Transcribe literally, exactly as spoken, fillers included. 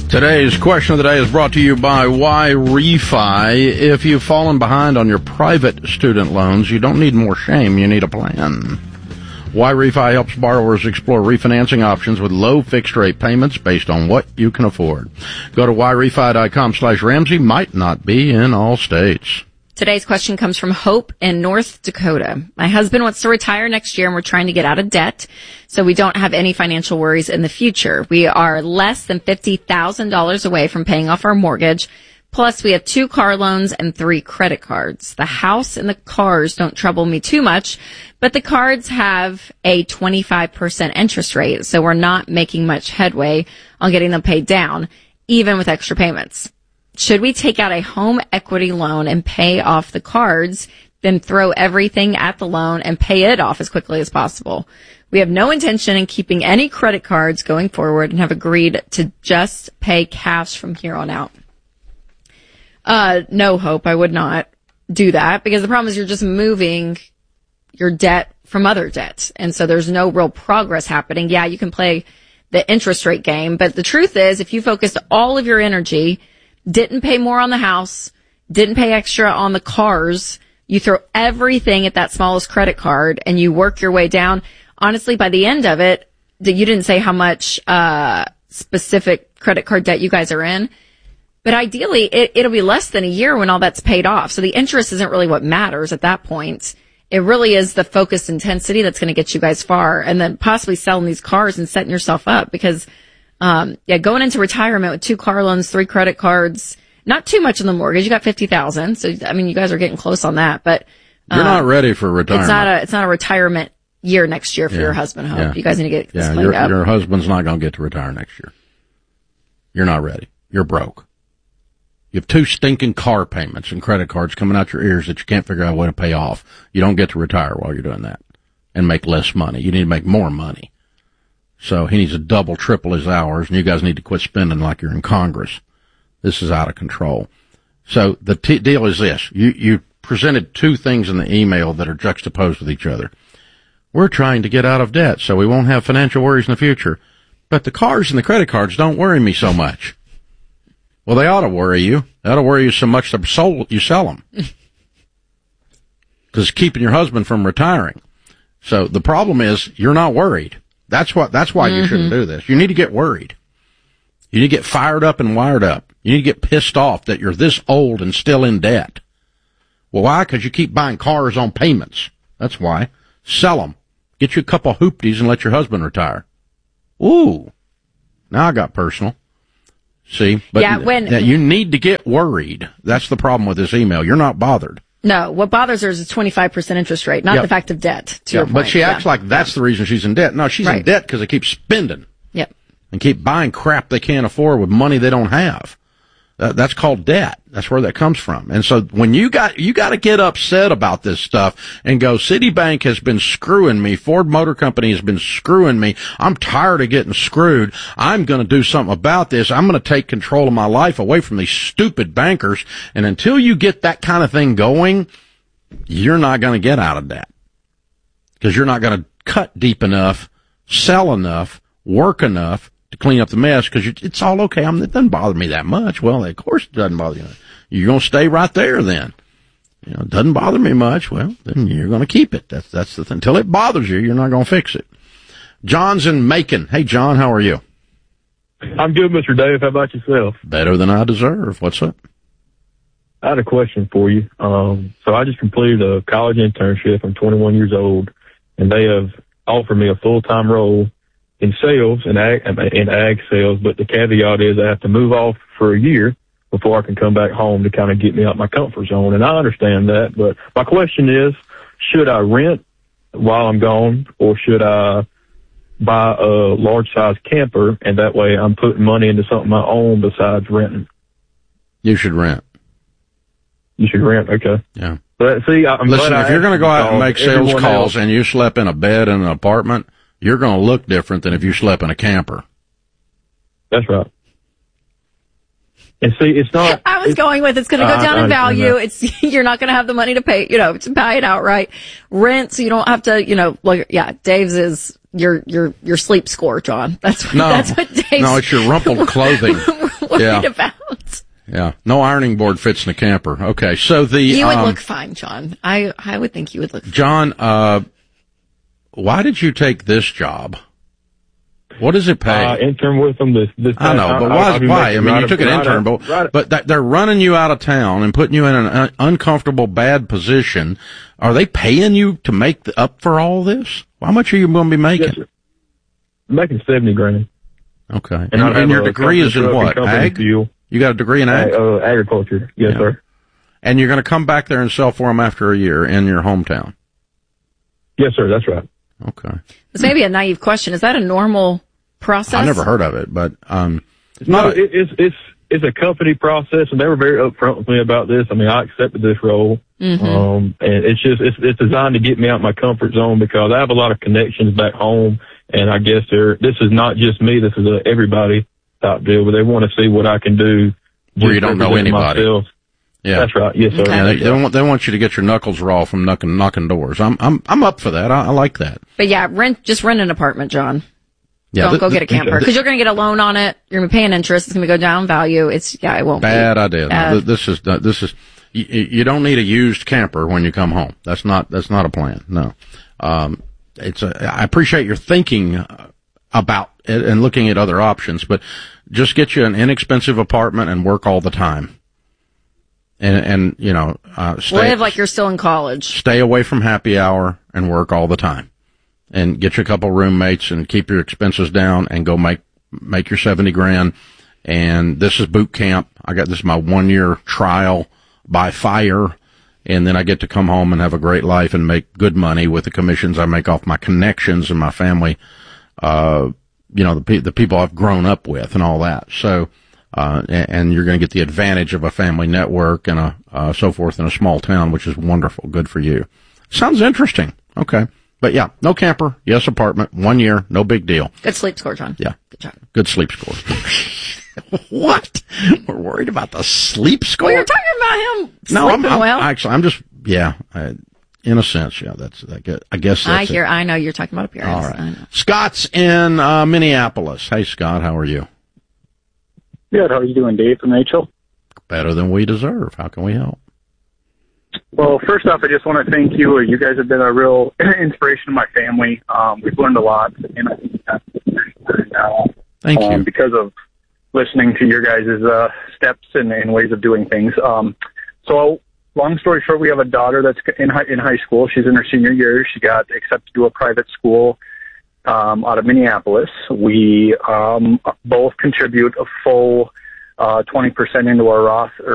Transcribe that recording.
Today's question of the day is brought to you by Y Refi. If you've fallen behind on your private student loans, you don't need more shame. You need a plan. Y Refi helps borrowers explore refinancing options with low fixed-rate payments based on what you can afford. Go to yrefi.com slash Ramsey. Might not be in all states. Today's question comes from Hope in North Dakota. My husband wants to retire next year, and we're trying to get out of debt, so we don't have any financial worries in the future. We are less than fifty thousand dollars away from paying off our mortgage. Plus, we have two car loans and three credit cards. The house and the cars don't trouble me too much, but the cards have a twenty-five percent interest rate, so we're not making much headway on getting them paid down, even with extra payments. Should we take out a home equity loan and pay off the cards, then throw everything at the loan and pay it off as quickly as possible? We have no intention in keeping any credit cards going forward and have agreed to just pay cash from here on out. Uh, no, Hope, I would not do that, because the problem is you're just moving your debt from other debts. And so there's no real progress happening. Yeah, you can play the interest rate game, but the truth is, if you focused all of your energy, didn't pay more on the house, didn't pay extra on the cars, you throw everything at that smallest credit card and you work your way down. Honestly, by the end of it, you didn't say how much, uh, specific credit card debt you guys are in. But ideally, it, it'll be less than a year when all that's paid off. So the interest isn't really what matters at that point. It really is the focused intensity that's going to get you guys far, and then possibly selling these cars and setting yourself up, because, um, yeah, going into retirement with two car loans, three credit cards, not too much on the mortgage. You got fifty thousand. So, I mean, you guys are getting close on that, but, um, you're not ready for retirement. It's not a, it's not a retirement year next year for yeah. your husband, Hope. Yeah. You guys need to get yeah, cleaned your, up. Your husband's not going to get to retire next year. You're not ready. You're broke. You have two stinking car payments and credit cards coming out your ears that you can't figure out a way to pay off. You don't get to retire while you're doing that and make less money. You need to make more money. So he needs to double, triple his hours, and you guys need to quit spending like you're in Congress. This is out of control. So the t- deal is this. You, you presented two things in the email that are juxtaposed with each other. We're trying to get out of debt so we won't have financial worries in the future. But the cars and the credit cards don't worry me so much. Well, they ought to worry you. They ought to worry you so much that sold, you sell them. Because it's keeping your husband from retiring. So the problem is you're not worried. That's what, that's why mm-hmm. you shouldn't do this. You need to get worried. You need to get fired up and wired up. You need to get pissed off that you're this old and still in debt. Well, why? Because you keep buying cars on payments. That's why. Sell them. Get you a couple of hoopties and let your husband retire. Ooh. Now I got personal. See, but yeah, when, th- you need to get worried. That's the problem with this email. You're not bothered. No, what bothers her is a twenty-five percent interest rate, not yep. the fact of debt, to yeah, your point. But she yeah. acts like that's the reason she's in debt. No, she's right. in debt because they keep spending. Yep. And keep buying crap they can't afford with money they don't have. Uh, that's called debt. That's where that comes from. And so when you got, you got to get upset about this stuff and go, Citibank has been screwing me. Ford Motor Company has been screwing me. I'm tired of getting screwed. I'm going to do something about this. I'm going to take control of my life away from these stupid bankers. And until you get that kind of thing going, you're not going to get out of debt because you're not going to cut deep enough, sell enough, work enough to clean up the mess, because it's all okay. I mean, it doesn't bother me that much. Well, of course it doesn't bother you. You're going to stay right there then. You know, it doesn't bother me much. Well, then you're going to keep it. That's, that's the thing. Until it bothers you, you're not going to fix it. John's in Macon. Hey, John, how are you? I'm good, Mister Dave. How about yourself? Better than I deserve. What's up? I had a question for you. Um, so I just completed a college internship. I'm twenty-one years old, and they have offered me a full-time role in sales and ag, in ag sales, but the caveat is I have to move off for a year before I can come back home to kind of get me out my comfort zone. And I understand that, but my question is, should I rent while I'm gone, or should I buy a large size camper, and that way I'm putting money into something I own besides renting? You should rent. You should rent, okay. Yeah. But see, I'm Listen, if I you're going to go out and make sales calls else, and you slept in a bed in an apartment, you're going to look different than if you slept in a camper. That's right. And see, it's not. I was going with it's going to go down uh, in value. It's you're not going to have the money to pay, you know, to buy it outright. Rent, so you don't have to, you know, like yeah. Dave's is your your your sleep score, John. That's what, no, that's what Dave's. No, it's your rumpled clothing. worried Yeah. about. Yeah. No ironing board fits in a camper. Okay. So the, You would um, look fine, John. I, I would think you would look fine. John, uh, why did you take this job? What does it pay? Uh, intern with them. This, this I know, but why? Why? I mean, you took an intern, but right, but th- they're running you out of town and putting you in an un- uncomfortable, bad position. Are they paying you to make the, up for all this? How much are you going to be making? yes, sir. I'm making seventy grand. Okay, and, And, I and have your a degree is in company what? truck and company Ag? fuel. You got a degree in ag, Ag- uh, agriculture. Yes, Yeah. sir. and you're going to come back there and sell for them after a year in your hometown. Yes, sir. That's right. Okay, This may be a naive question. Is that a normal process? I never heard of it, but um, it's No, not. A, it, it's it's it's a company process, and they were very upfront with me about this. I mean, I accepted this role, Mm-hmm. um, and it's just it's it's designed to get me out my comfort zone because I have a lot of connections back home, and I guess they're this is not just me. This is a everybody type deal, but they want to see what I can do. Where you just don't know representing anybody. myself. yeah, That's right. Yes, sir. Okay. yeah. They, they want they want you to get your knuckles raw from knocking knocking doors. I'm I'm I'm up for that. I, I like that. But yeah, rent, just rent an apartment, John. Yeah, Don't th- go get a th- camper because you're going to get a loan on it. You're going to be paying interest. It's going to go down in value. It's, yeah, it won't Bad be. idea. No, Uh, th- this is this is you, you don't need a used camper when you come home. That's not that's not a plan. No, um, it's a, I appreciate your thinking about it and looking at other options, but just get you an inexpensive apartment and work all the time. And and you know, uh, stay Live like you're still in college. stay away from happy hour and work all the time. And get you a couple roommates and keep your expenses down and go make, make your seventy grand. And this is boot camp. I got this is my one year trial by fire. And then I get to come home and have a great life and make good money with the commissions I make off my connections and my family, uh, you know, the, pe- the people I've grown up with and all that. So, uh, and, and you're going to get the advantage of a family network and a, uh, so forth in a small town, which is wonderful. Good for you. Sounds interesting. Okay. But yeah, no camper, yes apartment, one year, no big deal. Good sleep score, John. Yeah. Good job. Good sleep score. What? We're worried about the sleep score? Well, you're talking about him no, I'm, sleeping I'm well. actually, I'm just, yeah, I, in a sense, yeah, that's, I guess, I guess I that's hear, it. I know you're talking about appearance. All I right. know. Scott's in, uh, Minneapolis. Hey, Scott, how are you? Good. How are you doing, Dave from Rachel? Better than we deserve. How can we help? Well, first off, I just want to thank you. You guys have been a real inspiration to my family. Um, we've learned a lot, and I think that's now Thank um, you. because of listening to your guys' uh, steps and, and ways of doing things. Um, so, long story short, we have a daughter that's in high, in high school. She's in her senior year. She got accepted to a private school um, out of Minneapolis. We um, both contribute a full uh, twenty percent into our Roth or